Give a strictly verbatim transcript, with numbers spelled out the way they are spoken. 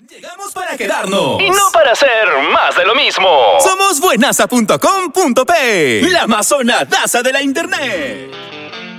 Llegamos para quedarnos. Y no para hacer más de lo mismo. Somos buenaza punto com punto pe, la más sonadaza de la internet.